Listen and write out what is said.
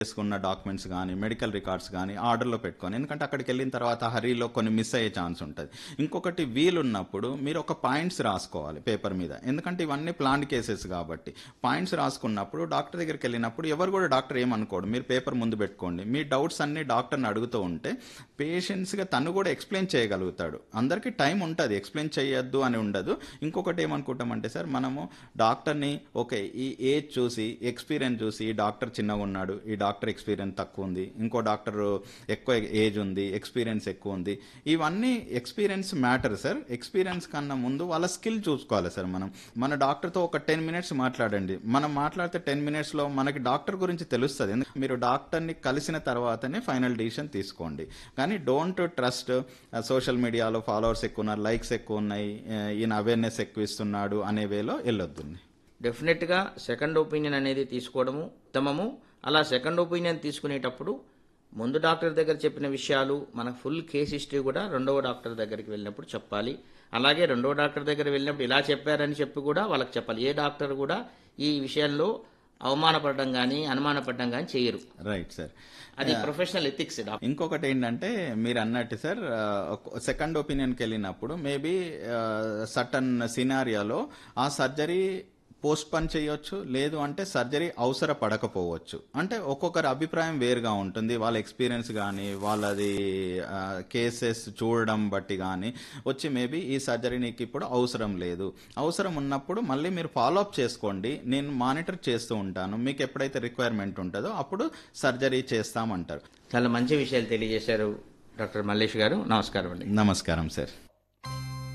చేసుకున్న డాక్యుమెంట్స్ కానీ medical records కానీ ఆర్డర్లో పెట్టుకొని, ఎందుకంటే అక్కడికి వెళ్ళిన తర్వాత హరీలో కొన్ని మిస్ అయ్యే ఛాన్స్ ఉంటుంది. ఇంకొకటి వీలున్నప్పుడు మీరు ఒక పాయింట్స్ రాసుకోవాలి పేపర్ మీద, ఎందుకంటే ఇవన్నీ ప్లాన్డ్ కేసెస్ కాబట్టి. పాయింట్స్ రాసుకున్నప్పుడు డాక్టర్ దగ్గరికి వెళ్ళినప్పుడు ఎవరు కూడా డాక్టర్ ఏమనుకోడు, మీరు పేపర్ ముందు పెట్టుకోండి. మీ డౌట్స్ అన్ని డాక్టర్ని అడుగుతూ ఉంటే పేషెంట్స్గా తను కూడా ఎక్స్ప్లెయిన్ చేయగలుగుతాడు. అందరికీ టైం ఉంటుంది, ఎక్స్ప్లెయిన్ చేయొద్దు అని ఉండదు. ఇంకొకటి ఏమనుకుంటామంటే సార్, మనము డాక్టర్ని ఓకే ఈ ఏజ్ చూసి ఎక్స్పీరియన్స్ చూసి ఈ డాక్టర్ చిన్నగా ఉన్నాడు, ఈ డాక్టర్ ఎక్స్పీరియన్స్ తక్కువ ఉంది, ఇంకో డాక్టర్ ఎక్కువ ఏజ్ ఉంది, ఎక్స్పీరియన్స్ ఎక్కువ ఉంది. ఇవన్నీ ఎక్స్పీరియన్స్ మ్యాటర్ సార్. ఎక్స్పీరియన్స్ కన్నా ముందు వాళ్ళ స్కిల్ చూసుకోవాలి సార్. మన డాక్టర్తో ఒక 10 మినిట్స్ మాట్లాడండి. మనం మాట్లాడితే 10 మినిట్స్లో మనకి డాక్టర్ గురించి తెలుస్తుంది. మీరు డాక్టర్ని కలిసిన తర్వాతనే ఫైనల్ డిసిషన్ తీసుకోండి. కానీ డోంట్ ట్రస్ట్ సోషల్ మీడియాలో ఫాలోవర్స్ ఎక్కువ ఉన్నారు, లైక్స్ ఎక్కువ ఉన్నాయి, ఈయన అవేర్నెస్ ఎక్కువ ఇస్తున్నాడు అనే వేలో వెళ్ళొద్దు. డెఫినెట్గా సెకండ్ ఒపీనియన్ అనేది తీసుకోవడము ఉత్తమము. అలా సెకండ్ ఒపీనియన్ తీసుకునేటప్పుడు ముందు డాక్టర్ దగ్గర చెప్పిన విషయాలు మనకు ఫుల్ కేస్ హిస్టరీ కూడా రెండవ డాక్టర్ దగ్గరికి వెళ్ళినప్పుడు చెప్పాలి. అలాగే రెండవ డాక్టర్ దగ్గర వెళ్ళినప్పుడు ఇలా చెప్పారని చెప్పి కూడా వాళ్ళకి చెప్పాలి. ఏ డాక్టర్ కూడా ఈ విషయాల్లో అవమానపడడం కానీ అనుమానపడడం కానీ చేయరు. రైట్ సార్, అది ప్రొఫెషనల్ ఎథిక్స్. ఇంకొకటి ఏంటంటే మీరు అన్నట్టు సార్, సెకండ్ ఒపీనియన్కి వెళ్ళినప్పుడు మేబీ సర్టన్ సినారియాలో ఆ సర్జరీ పోస్ట్ పోన్ చేయొచ్చు, లేదు అంటే సర్జరీ అవసరపడకపోవచ్చు. అంటే ఒక్కొక్కరి అభిప్రాయం వేరుగా ఉంటుంది. వాళ్ళ ఎక్స్పీరియన్స్ కానీ వాళ్ళది కేసెస్ చూడడం బట్టి కానీ వచ్చి మేబీ ఈ సర్జరీ నీకు ఇప్పుడు అవసరం లేదు, అవసరం ఉన్నప్పుడు మళ్ళీ మీరు ఫాలోఅప్ చేసుకోండి, నేను మానిటర్ చేస్తూ ఉంటాను, మీకు ఎప్పుడైతే రిక్వైర్మెంట్ ఉంటుందో అప్పుడు సర్జరీ చేస్తామంటారు. చాలా మంచి విషయాలు తెలియజేశారు డాక్టర్ మల్లేష్ గారు. నమస్కారం అండి. నమస్కారం సార్.